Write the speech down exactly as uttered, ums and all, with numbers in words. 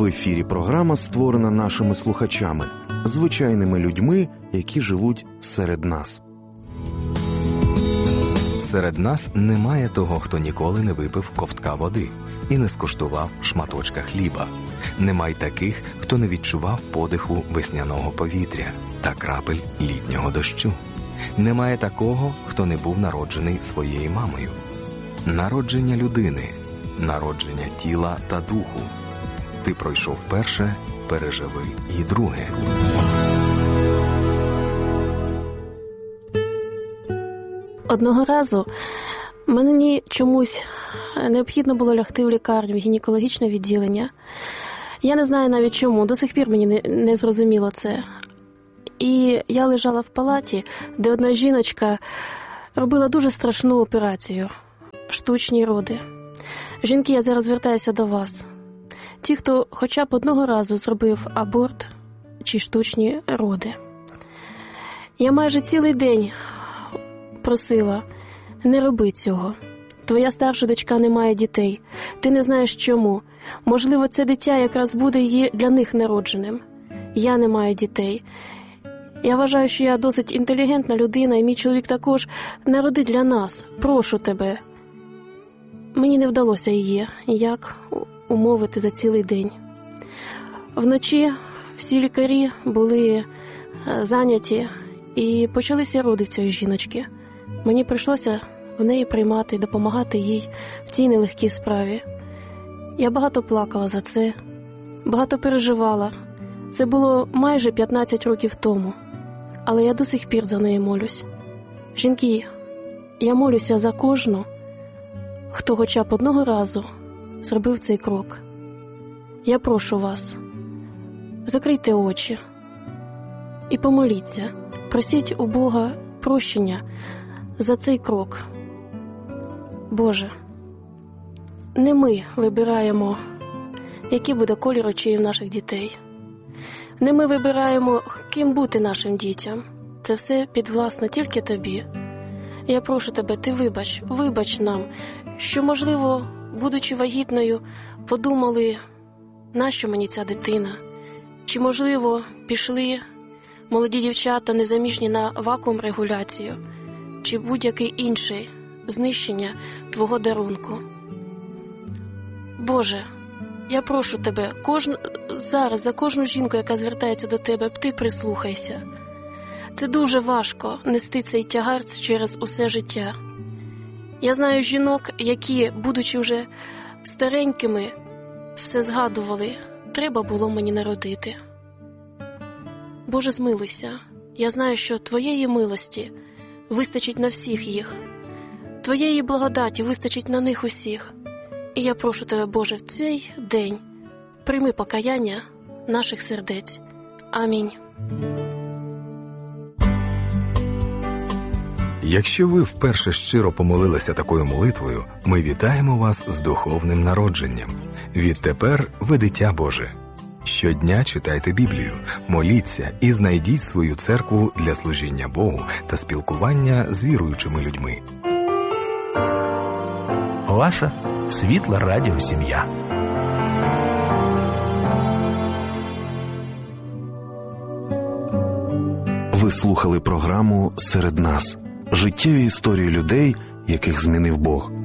В ефірі програма, створена нашими слухачами, звичайними людьми, які живуть серед нас. Серед нас немає того, хто ніколи не випив ковтка води і не скуштував шматочка хліба. Немає таких, хто не відчував подиху весняного повітря та крапель літнього дощу. Немає такого, хто не був народжений своєю мамою. Народження людини, народження тіла та духу. Ти пройшов перше, переживи і друге. Одного разу мені чомусь необхідно було лягти в лікарню, в гінекологічне відділення. Я не знаю навіть чому, до сих пір мені не, не зрозуміло це. І я лежала в палаті, де одна жіночка робила дуже страшну операцію – штучні роди. Жінки, я зараз звертаюся до вас. Ті, хто хоча б одного разу зробив аборт чи штучні роди. Я майже цілий день просила, не роби цього. Твоя старша дочка не має дітей. Ти не знаєш чому. Можливо, це дитя якраз буде її для них народженим. Я не маю дітей. Я вважаю, що я досить інтелігентна людина, і мій чоловік також. Народи для нас. Прошу тебе. Мені не вдалося її ніяк умовити за цілий день. Вночі всі лікарі були зайняті, і почалися роди в цієї жіночки. Мені прийшлося в неї приймати, допомагати їй в цій нелегкій справі. Я багато плакала за це, багато переживала. Це було майже п'ятнадцять років тому, але я до сих пір за неї молюсь. Жінки, я молюся за кожну, хто хоча б одного разу зробив цей крок. Я прошу вас, закрийте очі і помоліться, просіть у Бога прощення за цей крок. Боже, не ми вибираємо, який буде колір очей у наших дітей. Не ми вибираємо, ким бути нашим дітям. Це все підвласно тільки Тобі. Я прошу Тебе, Ти вибач, вибач нам, що, можливо, будучи вагітною, подумали, нащо мені ця дитина? Чи, можливо, пішли молоді дівчата незаміжні на вакуум-регуляцію, чи будь-який інший знищення Твого дарунку. Боже, я прошу Тебе, кожн... зараз за кожну жінку, яка звертається до Тебе, Ти прислухайся. Це дуже важко нести цей тягар через усе життя. Я знаю жінок, які, будучи вже старенькими, все згадували, треба було мені народити. Боже, змилуйся, я знаю, що Твоєї милості вистачить на всіх їх. Твоєї благодаті вистачить на них усіх. І я прошу Тебе, Боже, в цей день прийми покаяння наших сердець. Амінь. Якщо ви вперше щиро помолилися такою молитвою, ми вітаємо вас з духовним народженням. Відтепер ви дитя Боже. Щодня читайте Біблію, моліться і знайдіть свою церкву для служіння Богу та спілкування з віруючими людьми. Ваша світла радіосім'я. Ви слухали програму «Серед нас». Життєві історії людей, яких змінив Бог.